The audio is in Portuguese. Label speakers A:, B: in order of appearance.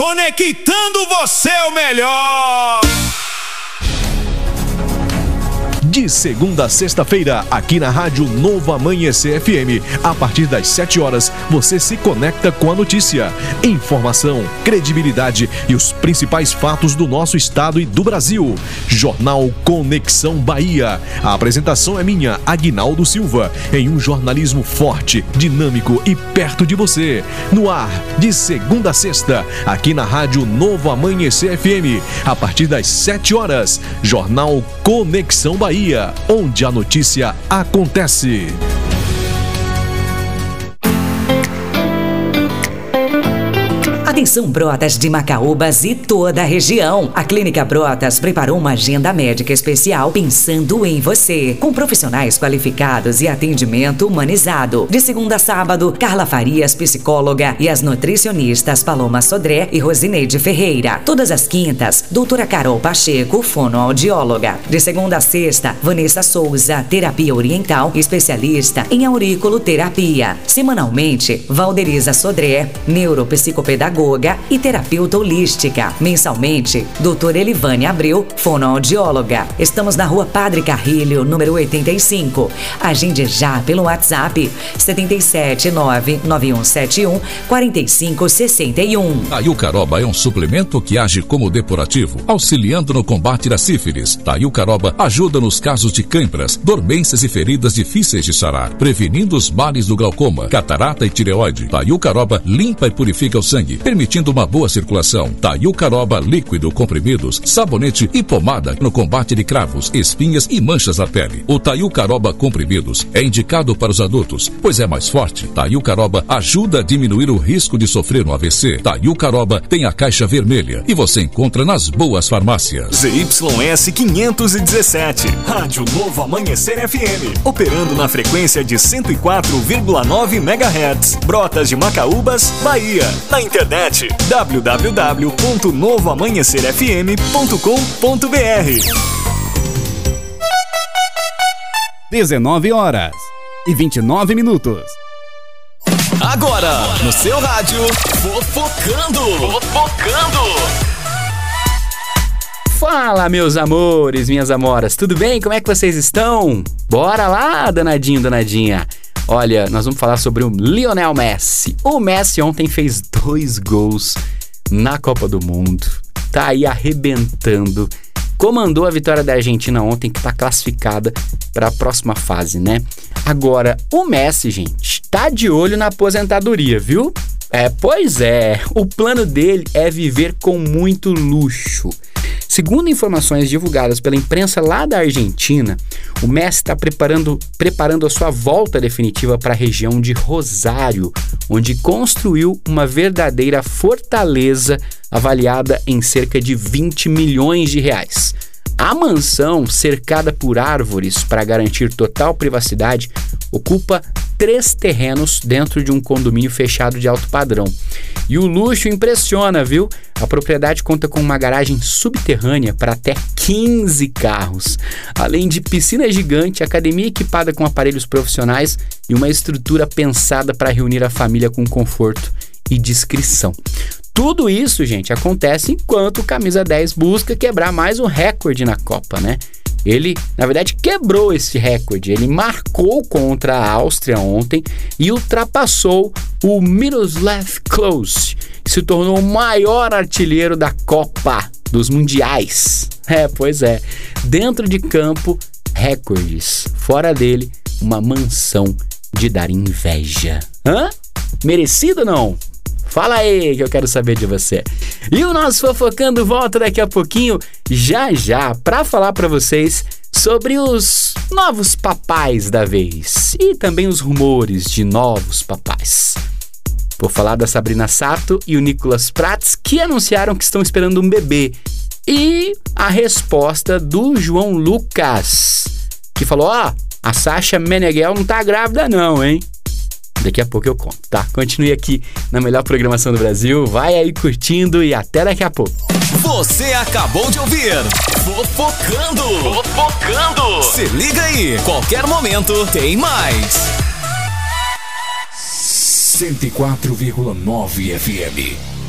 A: Conectando você ao melhor.
B: De segunda a sexta-feira, aqui na Rádio Novo Amanhecer FM, a partir das 7 horas, você se conecta com a notícia, informação, credibilidade e os principais fatos do nosso estado e do Brasil. Jornal Conexão Bahia. A apresentação é minha, Aguinaldo Silva, em um jornalismo forte, dinâmico e perto de você. No ar, de segunda a sexta, aqui na Rádio Novo Amanhecer FM, a partir das 7 horas, Jornal Conexão Bahia, onde a notícia acontece.
C: Atenção Brotas de Macaúbas e toda a região. A Clínica Brotas preparou uma agenda médica especial pensando em você, com profissionais qualificados e atendimento humanizado. De segunda a sábado, Carla Farias, psicóloga, e as nutricionistas Paloma Sodré e Rosineide Ferreira. Todas as quintas, doutora Carol Pacheco, fonoaudióloga. De segunda a sexta, Vanessa Souza, terapia oriental, especialista em auriculoterapia. Semanalmente, Valderiza Sodré, neuropsicopedagoga e terapeuta holística. Mensalmente, doutora Elivane Abreu, fonoaudióloga. Estamos na Rua Padre Carrilho, número 85. Agende já pelo WhatsApp 77991714561.
D: Taiucaroba é um suplemento que age como depurativo, auxiliando no combate da sífilis. Taiucaroba ajuda nos casos de cãibras, dormências e feridas difíceis de sarar, prevenindo os males do glaucoma, catarata e tireoide. Taiucaroba limpa e purifica o sangue, permitindo uma boa circulação. Taiucaroba líquido, comprimidos, sabonete e pomada no combate de cravos, espinhas e manchas na pele. O Taiucaroba comprimidos é indicado para os adultos, pois é mais forte. Taiucaroba ajuda a diminuir o risco de sofrer um AVC. Taiucaroba tem a caixa vermelha e você encontra nas boas farmácias.
E: ZYS 517, Rádio Novo Amanhecer FM, operando na frequência de 104,9 MHz, Brotas de Macaúbas, Bahia. Na internet www.novoamanhecerfm.com.br.
F: 19h29.
E: Agora, no seu rádio, Fofocando.
F: Fala, meus amores, minhas amoras, tudo bem? Como é que vocês estão? Bora lá, danadinho, danadinha. Olha, nós vamos falar sobre o Lionel Messi. O Messi ontem fez 2 gols na Copa do Mundo. Tá aí arrebentando. Comandou a vitória da Argentina ontem, que tá classificada para a próxima fase, né? Agora, o Messi, gente, tá de olho na aposentadoria, viu? Pois é. O plano dele é viver com muito luxo. Segundo informações divulgadas pela imprensa lá da Argentina, o Messi está preparando a sua volta definitiva para a região de Rosário, onde construiu uma verdadeira fortaleza avaliada em cerca de 20 milhões de reais. A mansão, cercada por árvores para garantir total privacidade, ocupa 3 terrenos dentro de um condomínio fechado de alto padrão. E o luxo impressiona, viu? A propriedade conta com uma garagem subterrânea para até 15 carros, além de piscina gigante, academia equipada com aparelhos profissionais e uma estrutura pensada para reunir a família com conforto e discrição. Tudo isso, gente, acontece enquanto o Camisa 10 busca quebrar mais um recorde na Copa, né? Ele, na verdade, quebrou esse recorde. Ele marcou contra a Áustria ontem e ultrapassou o Miroslav Klose, que se tornou o maior artilheiro da Copa dos Mundiais. Pois é. Dentro de campo, recordes. Fora dele, uma mansão de dar inveja. Merecido ou não? Fala aí que eu quero saber de você. E o nosso Fofocando volta daqui a pouquinho, já para falar para vocês sobre os novos papais da vez e também os rumores de novos papais. Vou falar da Sabrina Sato e o Nicolas Prats, que anunciaram que estão esperando um bebê. E a resposta do João Lucas, que falou: a Sasha Meneghel não tá grávida não, hein? Daqui a pouco eu conto, tá? Continue aqui na melhor programação do Brasil, vai aí curtindo e até daqui a pouco.
E: Você acabou de ouvir Fofocando. Se liga aí, qualquer momento tem mais.
B: 104,9 FM.